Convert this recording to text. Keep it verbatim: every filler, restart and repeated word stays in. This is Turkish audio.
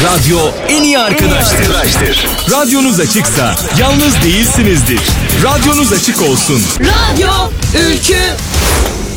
Radyo en iyi arkadaştır. Radyonuz açıksa yalnız değilsinizdir. Radyonuz açık olsun. Radyo Ülkü.